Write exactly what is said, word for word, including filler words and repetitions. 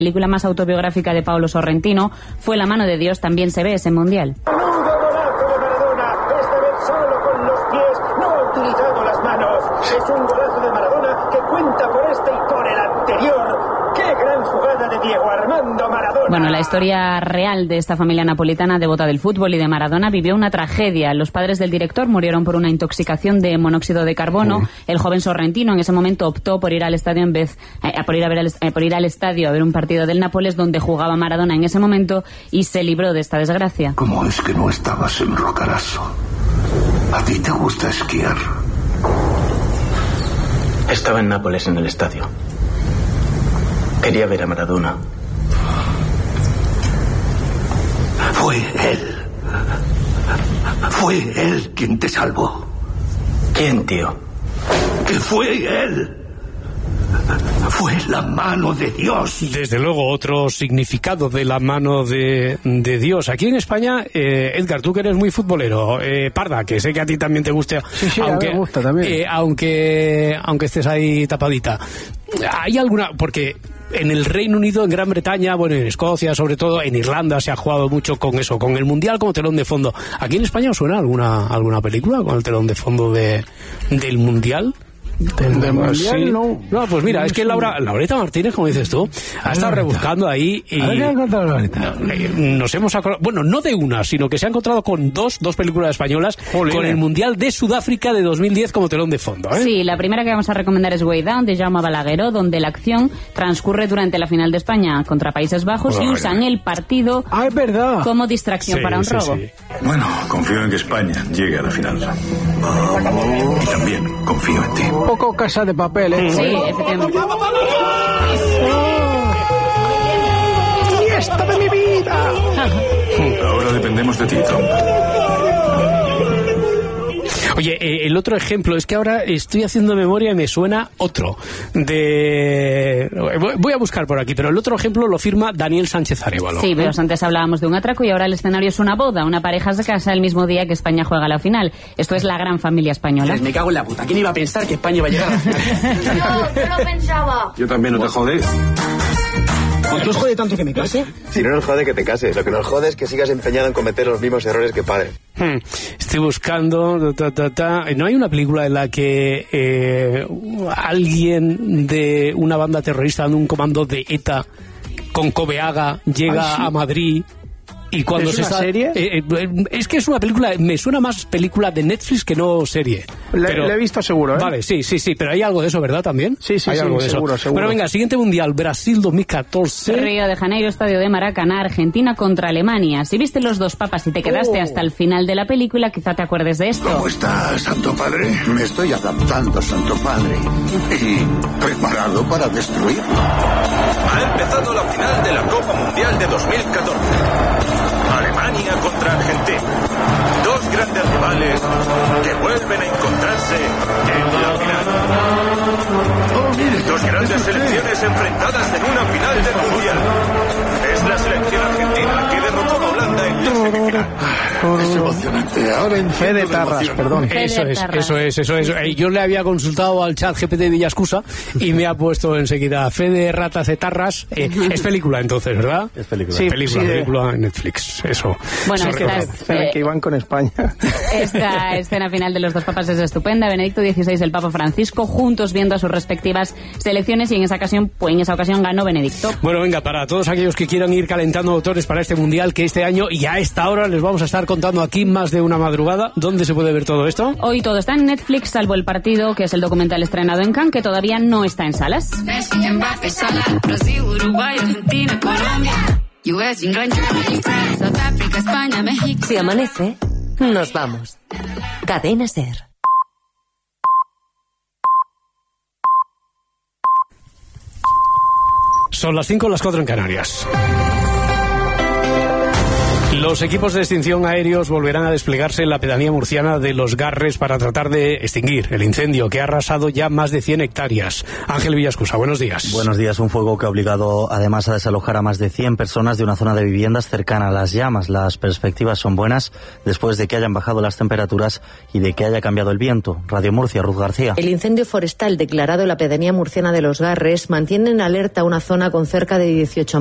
película más autobiográfica de Paolo Sorrentino, Fue la mano de Dios, también se ve ese mundial. Es un golazo de Maradona que cuenta por este y por el anterior. ¡Qué gran jugada de Diego Armando Maradona! Bueno, la historia real de esta familia napolitana devota del fútbol y de Maradona vivió una tragedia. Los padres del director murieron por una intoxicación de monóxido de carbono. Uh. El joven Sorrentino en ese momento optó por ir al estadio en vez eh, por ir a ver al, eh, por ir al estadio a ver un partido del Nápoles donde jugaba Maradona en ese momento y se libró de esta desgracia. ¿Cómo es que no estabas en Roccaraso? ¿A ti te gusta esquiar? Estaba en Nápoles en el estadio. Quería ver a Maradona. Fue él. Fue él quien te salvó. ¿Quién, tío? Que fue él. Fue la mano de Dios. Desde luego, otro significado de la mano de, de Dios. Aquí en España, eh, Edgar, tú que eres muy futbolero, eh, Parda, que sé que a ti también te gusta, sí, sí, aunque, a mí me gusta también. Eh, aunque, aunque estés ahí tapadita. ¿Hay alguna...? Porque en el Reino Unido, en Gran Bretaña, bueno, en Escocia, sobre todo, en Irlanda se ha jugado mucho con eso, con el Mundial como telón de fondo. ¿Aquí en España os suena alguna, alguna película con el telón de fondo de, del Mundial? Del de mundial, sí. no. No, pues mira, es que Laura, Laureta Martínez, como dices tú, ha estado rebuscando ahí y... A ver, ¿qué ha encontrado Laureta? Nos hemos acordado, bueno, no de una, sino que se ha encontrado con dos, dos películas españolas, Jolín, con el Mundial de Sudáfrica de dos mil diez como telón de fondo, ¿eh? Sí, la primera que vamos a recomendar es Way Down, de Jaume Balagueró, donde la acción transcurre durante la final de España contra Países Bajos oh, y usan vaya. el partido ah, es verdad. como distracción sí, para un sí, robo. Sí. Bueno, confío en que España llegue a la final. Y también confío en ti. Un poco Casa de Papel, ¿eh? Sí, efectivamente. ¡Fiesta de mi vida! Ahora dependemos de ti, Tom. Oye, eh, el otro ejemplo, es que ahora estoy haciendo memoria y me suena otro. de Voy a buscar por aquí, pero el otro ejemplo lo firma Daniel Sánchez Arévalo. Sí, pero antes hablábamos de un atraco y ahora el escenario es una boda. Una pareja se casa el mismo día que España juega la final. Esto es La Gran Familia Española. Me cago en la puta. ¿Quién iba a pensar que España iba a llegar a la final? Yo, yo lo pensaba. Yo también, no te jodes. ¿Por qué os jode tanto que me case? Si no nos jode que te cases, lo que nos jode es que sigas empeñado en cometer los mismos errores que padre. Hmm. Estoy buscando... Ta, ta, ta. ¿No hay una película en la que eh, alguien de una banda terrorista dando un comando de ETA con Cobeaga llega Ay, sí. a Madrid... Y cuando ¿Es se una está, serie? Eh, eh, es que es una película, me suena más película de Netflix que no serie. Le, pero, le he visto seguro, ¿eh? Vale, sí, sí, sí, pero hay algo de eso, ¿verdad? También. Sí, sí, hay sí, algo de seguro, eso. seguro. Pero venga, siguiente mundial, Brasil dos mil catorce. Río de Janeiro, estadio de Maracaná, Argentina contra Alemania. Si viste Los Dos Papas y te quedaste oh. hasta el final de la película, quizá te acuerdes de esto. ¿Cómo está, Santo Padre? Me estoy adaptando, Santo Padre. Y preparado para destruir. Ha empezado la final de la Copa Mundial de dos mil catorce. Alemania contra Argentina. Dos grandes rivales que vuelven a encontrarse en la final. Oh, mire, Dos grandes selecciones enfrentadas en una final del Mundial. Es la selección argentina que derrotó a Holanda en la semifinal. Es emocionante. Ahora en Fe de Tarras, perdón. Eso es, eso es, eso es. Eh, Yo le había consultado al chat G P T de Villascusa y me ha puesto enseguida Fe de Ratas de Tarras. Eh, es película entonces, ¿verdad? Es película. Sí, Sí, película, sí, película en Netflix, eso. Bueno, eso estas, En el eh, que iban con España. esta escena final de Los Dos Papas es estupenda. Benedicto dieciséis y el Papa Francisco juntos viendo a sus respectivas selecciones y en esa ocasión, pues en esa ocasión ganó Benedicto. Bueno, venga, para todos aquellos que quieran ir calentando motores para este mundial que este año y a esta hora les vamos a estar contando aquí más de una madrugada. ¿Dónde se puede ver todo esto? Hoy todo está en Netflix, salvo el partido, que es el documental estrenado en Cannes, que todavía no está en salas. Si amanece, nos vamos. Cadena SER. Son las cinco, las cuatro en Canarias. Los equipos de extinción aéreos volverán a desplegarse en la pedanía murciana de Los Garres para tratar de extinguir el incendio que ha arrasado ya más de cien hectáreas. Ángel Villascusa, buenos días. Buenos días. Un fuego que ha obligado además a desalojar a más de cien personas de una zona de viviendas cercana a las llamas. Las perspectivas son buenas después de que hayan bajado las temperaturas y de que haya cambiado el viento. Radio Murcia, Ruth García. El incendio forestal declarado en la pedanía murciana de Los Garres mantiene en alerta una zona con cerca de dieciocho